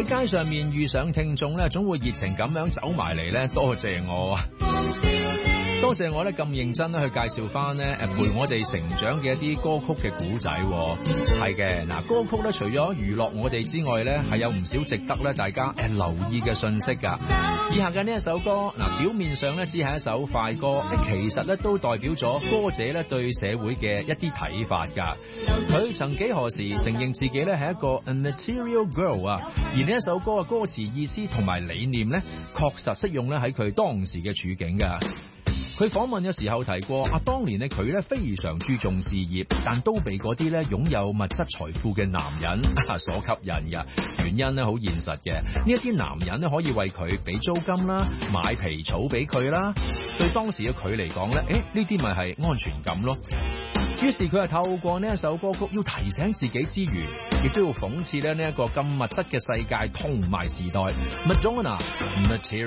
喺街上面遇上聽眾咧，總會熱情咁樣走埋嚟咧，多謝我啊！多謝我咧咁認真咧去介紹翻咧陪我哋成長嘅一啲歌曲嘅古仔。係嘅，嗱，歌曲咧除咗娛樂我哋之外咧，係有唔少值得咧大家留意嘅信息㗎。以下嘅呢一首歌，表面上咧只係一首快歌，其實咧都代表咗歌者咧對社會嘅一啲睇法㗎。佢曾幾何時承認自己咧係一個 material girl 啊，而呢一首歌嘅歌詞意思同埋理念咧，確實適用咧喺佢當時嘅處境㗎。佢訪問嘅時候提過，當年咧佢咧非常注重事業，但都被嗰啲咧擁有物質財富嘅男人所吸引嘅。原因咧好現實嘅，呢一啲男人咧可以為佢俾租金啦，買皮草俾佢啦。對當時嘅佢嚟講咧，呢啲咪係安全感咯。於是佢係透過呢一首歌曲，要提醒自己之餘，亦都要諷刺咧呢一個咁物質嘅世界同埋時代。Madonna Material。